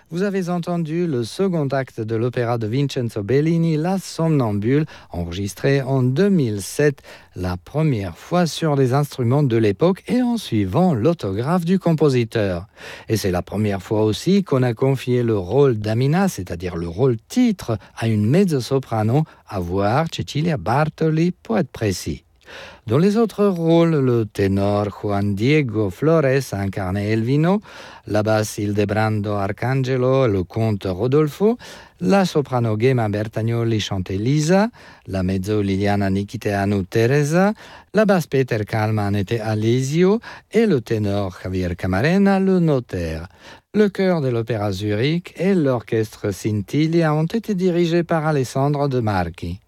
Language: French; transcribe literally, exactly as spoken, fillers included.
Vous avez entendu le second acte de l'opéra de Vincenzo Bellini, La Somnambule, enregistré en deux mille sept, la première fois sur les instruments de l'époque et en suivant l'autographe du compositeur. Et c'est la première fois aussi qu'on a confié le rôle d'Amina, c'est-à-dire le rôle titre, à une mezzo-soprano, à voir Cecilia Bartoli pour être précis. Dans les autres rôles, le ténor Juan Diego Flores incarnait Elvino, la basse Ildebrando Arcangelo, le comte Rodolfo, la soprano Gemma Bertagnoli chantait Lisa, la mezzo Liliana Nikiteanu Teresa, la basse Peter Kalman était Alesio et le ténor Javier Camarena le notaire. Le chœur de l'Opéra Zurich et l'orchestre Scintilla ont été dirigés par Alessandro De Marchi.